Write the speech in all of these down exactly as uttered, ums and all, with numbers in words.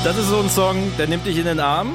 Das ist so ein Song, der nimmt dich in den Arm,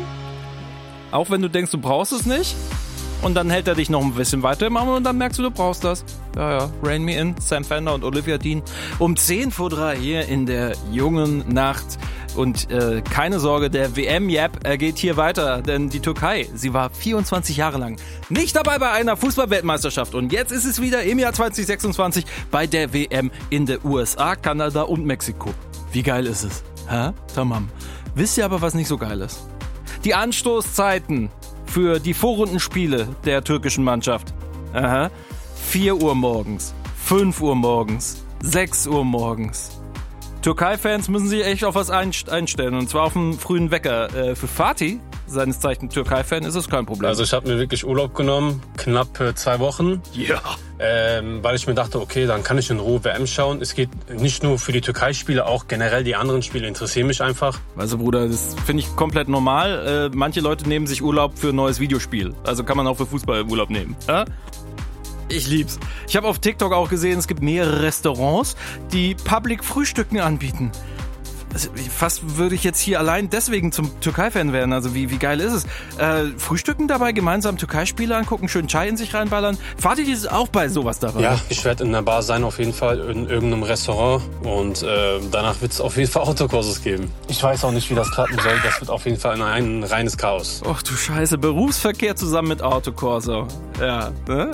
auch wenn du denkst, du brauchst es nicht. Und dann hält er dich noch ein bisschen weiter im Arm und dann merkst du, du brauchst das. Ja, ja, Rain Me In, Sam Fender und Olivia Dean. Um zehn vor drei hier in der jungen Nacht. Und äh, keine Sorge, der W M-Jap, er geht hier weiter. Denn die Türkei, sie war vierundzwanzig Jahre lang nicht dabei bei einer Fußball-Weltmeisterschaft. Und jetzt ist es wieder im Jahr zwanzig sechsundzwanzig bei der W M in der U S A, Kanada und Mexiko. Wie geil ist es? Hä? Tamam. Wisst ihr aber, was nicht so geil ist? Die Anstoßzeiten für die Vorrundenspiele der türkischen Mannschaft. Aha. vier Uhr morgens, fünf Uhr morgens, sechs Uhr morgens. Türkei-Fans müssen sich echt auf was einstellen, und zwar auf einen frühen Wecker. Äh, für Fatih, seines Zeichen Türkei-Fan, ist es kein Problem. Also ich habe mir wirklich Urlaub genommen, knapp äh, zwei Wochen. Ja. Ähm, weil ich mir dachte, okay, dann kann ich in Ruhe W M schauen. Es geht nicht nur für die Türkei-Spiele, auch generell die anderen Spiele interessieren mich einfach. Also Bruder, das finde ich komplett normal. Äh, manche Leute nehmen sich Urlaub für ein neues Videospiel. Also kann man auch für Fußball Urlaub nehmen. Äh? Ich lieb's. Ich habe auf TikTok auch gesehen, es gibt mehrere Restaurants, die Public Frühstücken anbieten. Also fast würde ich jetzt hier allein deswegen zum Türkei-Fan werden. Also wie, wie geil ist es? Äh, Frühstücken dabei, gemeinsam Türkei-Spiele angucken, schön Chai in sich reinballern. Fatih ist auch bei sowas dabei. Ja, ich werde in der Bar sein auf jeden Fall, in irgendeinem Restaurant. Und äh, danach wird es auf jeden Fall Autokurses geben. Ich weiß auch nicht, wie das klappen soll. Das wird auf jeden Fall ein, ein reines Chaos. Och du Scheiße, Berufsverkehr zusammen mit Autokurse. Ja, ne?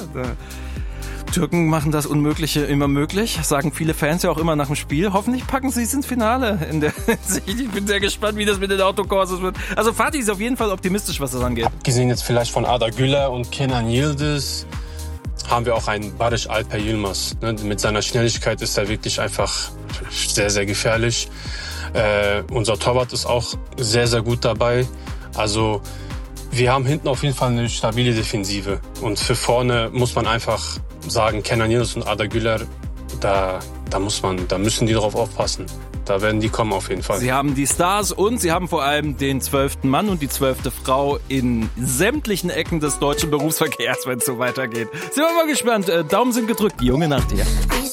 Türken machen das Unmögliche immer möglich, sagen viele Fans ja auch immer nach dem Spiel. Hoffentlich packen sie es ins Finale. In der ich bin sehr gespannt, wie das mit den Autokurses wird. Also Fatih ist auf jeden Fall optimistisch, was das angeht. Abgesehen jetzt vielleicht von Arda Güler und Kenan Yildiz haben wir auch einen Barış Alper Yilmaz. Ne? Mit seiner Schnelligkeit ist er wirklich einfach sehr, sehr gefährlich. Äh, unser Torwart ist auch sehr, sehr gut dabei. Also wir haben hinten auf jeden Fall eine stabile Defensive. Und für vorne muss man einfach sagen, Kenan Yildiz und Arda Güler, da, da muss man, da müssen die drauf aufpassen. Da werden die kommen auf jeden Fall. Sie haben die Stars und sie haben vor allem den zwölften Mann und die zwölfte Frau in sämtlichen Ecken des deutschen Berufsverkehrs, wenn es so weitergeht. Sind wir mal gespannt. Daumen sind gedrückt. Die junge Nacht hier.